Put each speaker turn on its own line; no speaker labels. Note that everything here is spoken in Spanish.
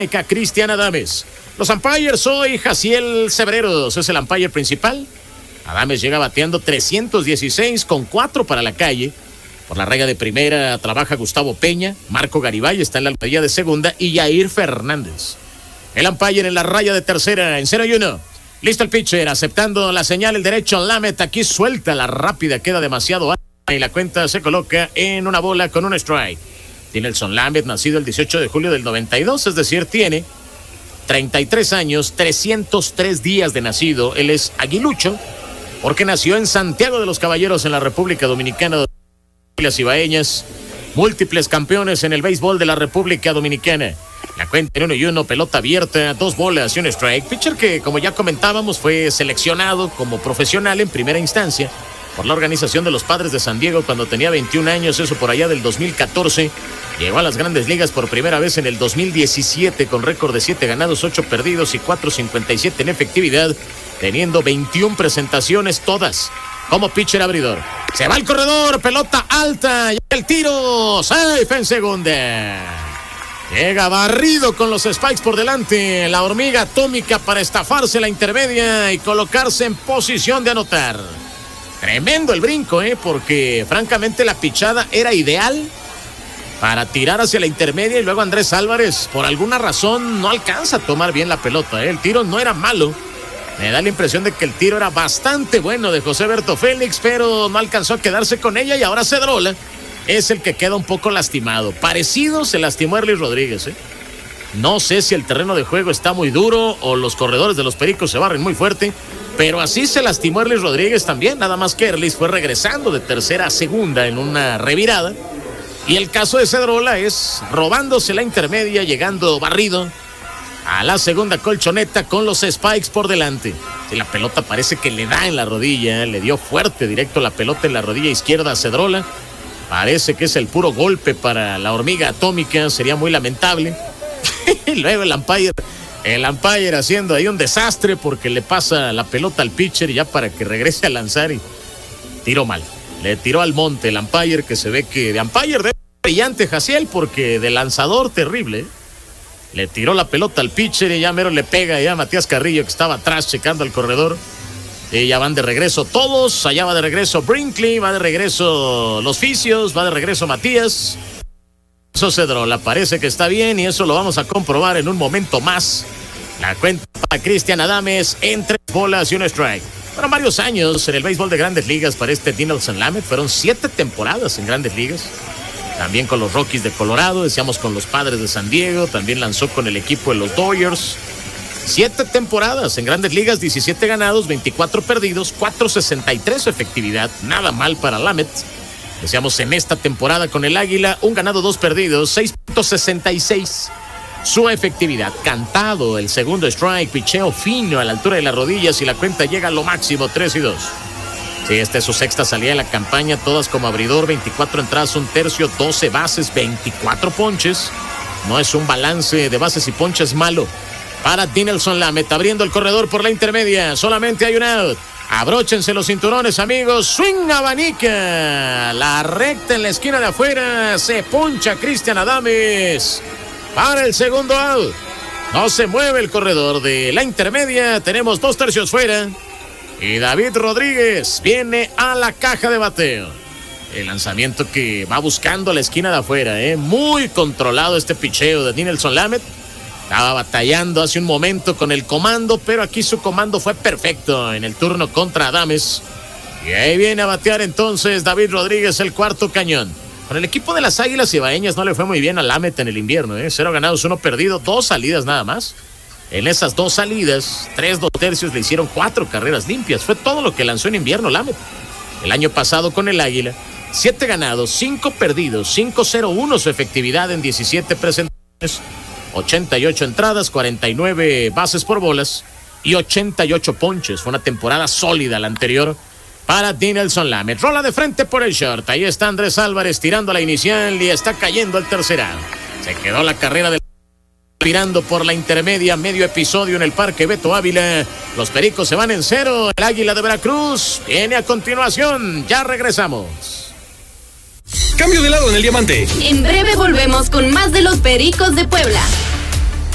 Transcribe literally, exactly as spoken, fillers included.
Cristian Adames. Los umpires hoy, Jaciel Cebreros es el umpire principal. Adames llega bateando trescientos dieciséis con cuatro para la calle. Por la raya de primera trabaja Gustavo Peña, Marco Garibay está en la raya de segunda y Yair Fernández. El umpire en la raya de tercera en cero y uno. Listo el pitcher, aceptando la señal el derecho Lamet. Aquí suelta la rápida, queda demasiado alta y la cuenta se coloca en una bola con un strike. Dinelson Lamet, nacido el dieciocho de julio del noventa y dos, es decir, tiene treinta y tres años, trescientos tres días de nacido. Él es aguilucho porque nació en Santiago de los Caballeros, en la República Dominicana. Las ibaeñas, múltiples campeones en el béisbol de la República Dominicana. La cuenta en uno y uno, pelota abierta, dos bolas y un strike. Pitcher que, como ya comentábamos, fue seleccionado como profesional en primera instancia por la organización de los Padres de San Diego cuando tenía veintiún años, eso por allá del dos mil catorce. Llegó a las Grandes Ligas por primera vez en el dos mil diecisiete con récord de siete ganados, ocho perdidos y cuatro cincuenta y siete en efectividad, teniendo veintiuna presentaciones, todas como pitcher abridor. Se va el corredor, pelota alta, y el tiro, safe en segunda. Llega barrido con los spikes por delante, la hormiga atómica para estafarse la intermedia y colocarse en posición de anotar. Tremendo el brinco, ¿eh? Porque francamente la pichada era ideal para tirar hacia la intermedia y luego Andrés Álvarez, por alguna razón, no alcanza a tomar bien la pelota, ¿eh? El tiro no era malo. Me da la impresión de que el tiro era bastante bueno de José Berto Félix, pero no alcanzó a quedarse con ella y ahora Cedrola es el que queda un poco lastimado. Parecido se lastimó Erlis Rodríguez, ¿eh? No sé si el terreno de juego está muy duro o los corredores de los Pericos se barren muy fuerte, pero así se lastimó Erlis Rodríguez también, nada más que Erlis fue regresando de tercera a segunda en una revirada. Y el caso de Cedrola es robándose la intermedia, llegando barrido a la segunda colchoneta con los spikes por delante. Y la pelota parece que le da en la rodilla, le dio fuerte directo la pelota en la rodilla izquierda a Cedrola. Parece que es el puro golpe para la hormiga atómica, sería muy lamentable. Y luego el umpire, el umpire haciendo ahí un desastre porque le pasa la pelota al pitcher y ya para que regrese a lanzar y tiró mal. Le tiró al monte el umpire, que se ve que de umpire de brillante Jaciel, porque de lanzador terrible. Le tiró la pelota al pitcher y ya mero le pega ya a Matías Carrillo, que estaba atrás checando al corredor. Y ya van de regreso todos, allá va de regreso Brinkley, va de regreso los Fisios, va de regreso Matías. Eso Cedrola parece que está bien y eso lo vamos a comprobar en un momento más. La cuenta para Cristian Adames en tres bolas y un strike. Fueron varios años en el béisbol de Grandes Ligas para este Dinelson Lamet, fueron siete temporadas en Grandes Ligas. También con los Rockies de Colorado, decíamos con los Padres de San Diego, también lanzó con el equipo de los Dodgers. Siete temporadas en Grandes Ligas, diecisiete ganados, veinticuatro perdidos, cuatro sesenta y tres su efectividad, nada mal para Lamet. Decíamos en esta temporada con el Águila, un ganado, dos perdidos, seis punto sesenta y seis su efectividad. Cantado el segundo strike, picheo fino a la altura de las rodillas y la cuenta llega a lo máximo, tres y dos. Sí, esta es su sexta salida en la campaña, todas como abridor, veinticuatro entradas, un tercio, doce bases, veinticuatro ponches. No es un balance de bases y ponches malo para Dinelson Lamet, abriendo el corredor por la intermedia, solamente hay un out. Abróchense los cinturones, amigos, swing abanica, la recta en la esquina de afuera, se poncha Cristian Adames para el segundo out. No se mueve el corredor de la intermedia, tenemos dos tercios fuera. Y David Rodríguez viene a la caja de bateo. El lanzamiento que va buscando la esquina de afuera, ¿eh? Muy controlado este picheo de Dinelson Lamet. Estaba batallando hace un momento con el comando, pero aquí su comando fue perfecto en el turno contra Adames. Y ahí viene a batear entonces David Rodríguez, el cuarto cañón. Con el equipo de las Águilas Ibaeñas no le fue muy bien a Lamet en el invierno, ¿eh? Cero ganados, uno perdido, dos salidas nada más. En esas dos salidas, tres, dos tercios, le hicieron cuatro carreras limpias. Fue todo lo que lanzó en invierno Lamet. El año pasado con el Águila, siete ganados, cinco perdidos, cinco cero uno su efectividad en diecisiete presentaciones, ochenta y ocho entradas, cuarenta y nueve bases por bolas y ochenta y ocho ponches. Fue una temporada sólida la anterior para Dinelson Lamet. Rola de frente por el short. Ahí está Andrés Álvarez tirando la inicial y está cayendo el tercer out. Se quedó la carrera del tirando por la intermedia, medio episodio en el Parque Beto Ávila. Los Pericos se van en cero. El Águila de Veracruz viene a continuación. Ya regresamos.
Cambio de lado en el diamante.
En breve volvemos con más de los Pericos de Puebla.